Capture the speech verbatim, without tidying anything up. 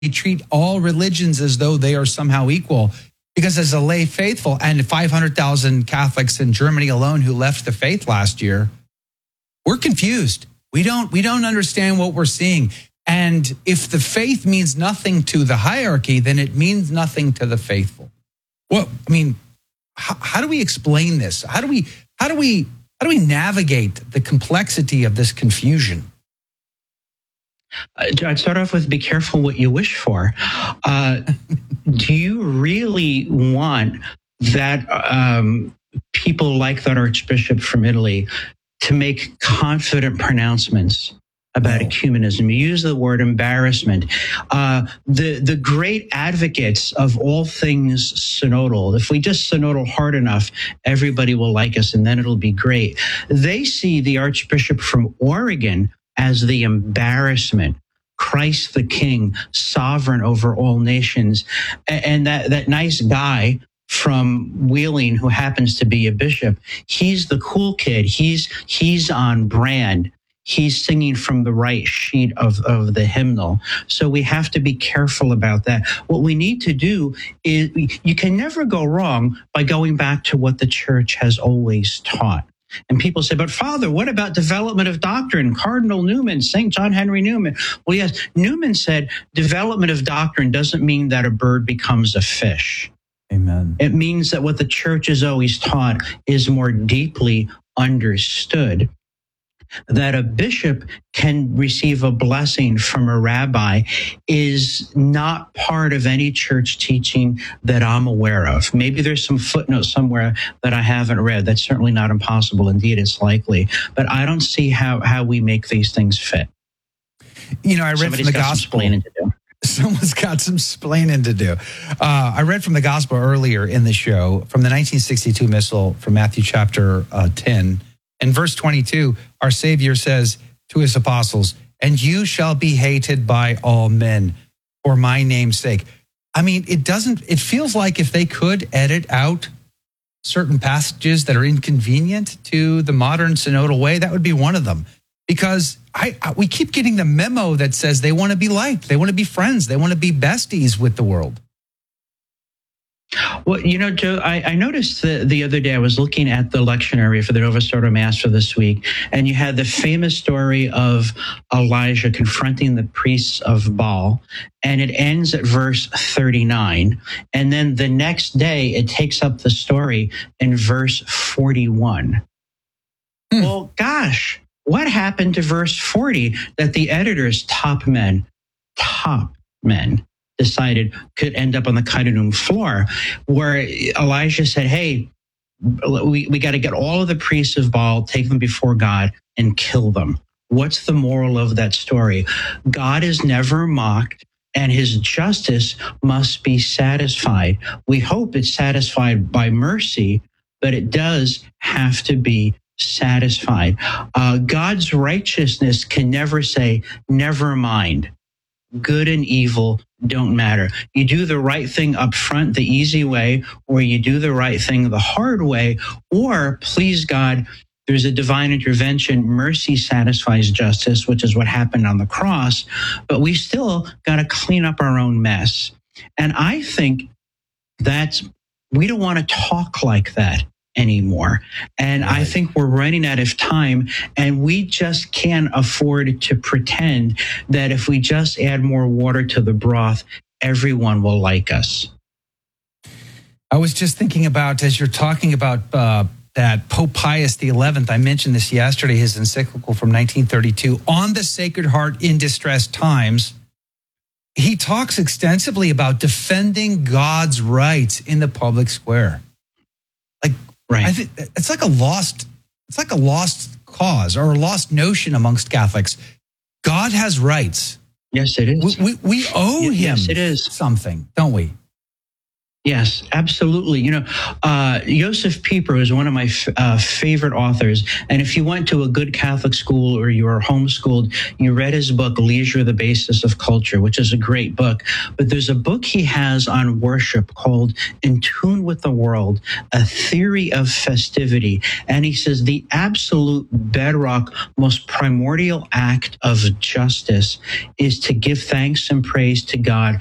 treat all religions as though they are somehow equal. Because as a lay faithful, and five hundred thousand Catholics in Germany alone who left the faith last year, we're confused. We don't, we don't understand what we're seeing. And if the faith means nothing to the hierarchy, then it means nothing to the faithful. Well, I mean, how, how do we explain this? How do we, how do we, how do we navigate the complexity of this confusion? I'd start off with be careful what you wish for. Uh, do you really want that um, people like that Archbishop from Italy to make confident pronouncements about no. ecumenism? You use the word embarrassment. Uh, the, the great advocates of all things synodal, if we just synodal hard enough, everybody will like us and then it'll be great. They see the Archbishop from Oregon as the embarrassment. Christ the King, sovereign over all nations. And that, that nice guy from Wheeling who happens to be a bishop, he's the cool kid. He's he's on brand. He's singing from the right sheet of, of the hymnal. So we have to be careful about that. What we need to do is, you can never go wrong by going back to what the church has always taught. And people say, but Father, what about development of doctrine? Cardinal Newman, Saint John Henry Newman. Well, yes, Newman said development of doctrine doesn't mean that a bird becomes a fish. Amen. It means that what the church has always taught is more deeply understood. That a bishop can receive a blessing from a rabbi is not part of any church teaching that I'm aware of. Maybe there's some footnote somewhere that I haven't read. That's certainly not impossible. Indeed, it's likely. But I don't see how, how we make these things fit. You know, I read Somebody's from the got gospel. Some explaining to do. Someone's got some splaining to do. Uh, I read from the gospel earlier in the show from the nineteen sixty-two Missal from Matthew chapter uh, ten. In verse twenty-two, our Savior says to his apostles, and you shall be hated by all men for my name's sake. I mean, it doesn't, it feels like if they could edit out certain passages that are inconvenient to the modern synodal way, that would be one of them. Because I, I we keep getting the memo that says they want to be liked, they want to be friends, they want to be besties with the world. Well, you know, Joe, I, I noticed the, the other day I was looking at the lectionary for the Novus Ordo Mass for this week, and you had the famous story of Elijah confronting the priests of Baal, and it ends at verse thirty-nine. And then the next day, it takes up the story in verse forty-one. Hmm. Well, gosh, what happened to verse forty that the editors, top men, top men, decided could end up on the cutting room floor, where Elijah said, hey, we, we got to get all of the priests of Baal, take them before God and kill them. What's the moral of that story? God is never mocked and his justice must be satisfied. We hope it's satisfied by mercy, but it does have to be satisfied. Uh, God's righteousness can never say, never mind. Good and evil don't matter. You do the right thing up front, the easy way, or you do the right thing the hard way, or please God, there's a divine intervention. Mercy satisfies justice, which is what happened on the cross, but we still got to clean up our own mess. And I think that's, we don't want to talk like that anymore. And right. I think we're running out of time, and we just can't afford to pretend that if we just add more water to the broth, everyone will like us. I was just thinking about, as you're talking about uh, that Pope Pius the eleventh, I mentioned this yesterday, his encyclical from nineteen thirty-two, On the Sacred Heart in Distressed Times. He talks extensively about defending God's rights in the public square. Like, right. I think it's like a lost, it's like a lost cause or a lost notion amongst Catholics. God has rights. Yes, it is. We we, we owe yes, him yes, it is. something, don't we? Yes, absolutely. You know, uh, Josef Pieper is one of my f- uh, favorite authors. And if you went to a good Catholic school or you were homeschooled, you read his book, Leisure, the Basis of Culture, which is a great book. But there's a book he has on worship called In Tune with the World, A Theory of Festivity. And he says the absolute bedrock, most primordial act of justice is to give thanks and praise to God